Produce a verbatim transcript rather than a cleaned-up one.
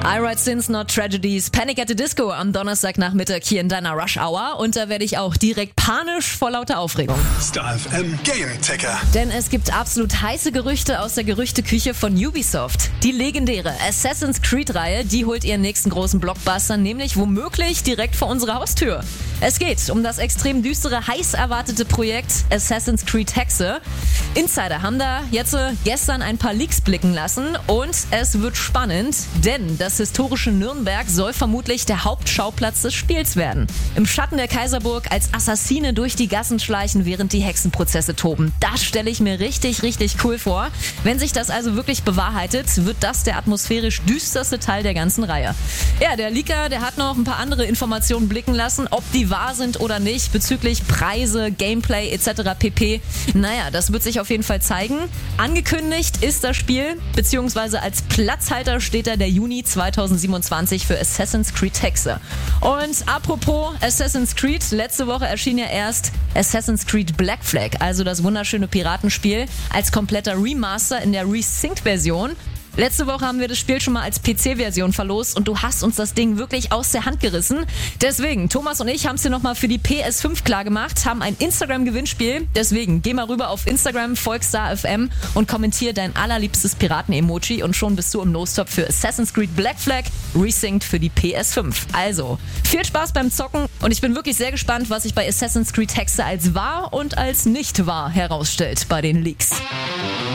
I Write Sins, Not Tragedies, Panic at the Disco am Donnerstagnachmittag hier in deiner Rush Hour. Und da werde ich auch direkt panisch vor lauter Aufregung. Star F M Game Ticker. Denn es gibt absolut heiße Gerüchte aus der Gerüchteküche von Ubisoft. Die legendäre Assassin's Creed-Reihe, die holt ihren nächsten großen Blockbuster, nämlich womöglich direkt vor unserer Haustür. Es geht um das extrem düstere, heiß erwartete Projekt Assassin's Creed Hexe. Insider haben da jetzt äh, gestern ein paar Leaks blicken lassen und es wird spannend, denn das historische Nürnberg soll vermutlich der Hauptschauplatz des Spiels werden. Im Schatten der Kaiserburg als Assassine durch die Gassen schleichen, während die Hexenprozesse toben. Das stelle ich mir richtig, richtig cool vor. Wenn sich das also wirklich bewahrheitet, wird das der atmosphärisch düsterste Teil der ganzen Reihe. Ja, der Leaker, der hat noch ein paar andere Informationen blicken lassen, ob die wahr sind oder nicht, bezüglich Preise, Gameplay et cetera pp. Naja, das wird sich auf jeden Fall zeigen. Angekündigt ist das Spiel, beziehungsweise als Platzhalter steht da der Juni zweitausendsiebenundzwanzig für Assassin's Creed Hexe. Und apropos Assassin's Creed, letzte Woche erschien ja erst Assassin's Creed Black Flag, also das wunderschöne Piratenspiel, als kompletter Remaster in der Resynced-Version. Letzte Woche haben wir das Spiel schon mal als P C-Version verlost und du hast uns das Ding wirklich aus der Hand gerissen. Deswegen, Thomas und ich haben es dir nochmal für die P S fünf klar gemacht, haben ein Instagram-Gewinnspiel. Deswegen, geh mal rüber auf Instagram, folg Star F M und kommentier dein allerliebstes Piraten-Emoji und schon bist du im No-Stop für Assassin's Creed Black Flag Resynced für die P S fünf. Also, viel Spaß beim Zocken und ich bin wirklich sehr gespannt, was sich bei Assassin's Creed Hexe als wahr und als nicht wahr herausstellt bei den Leaks.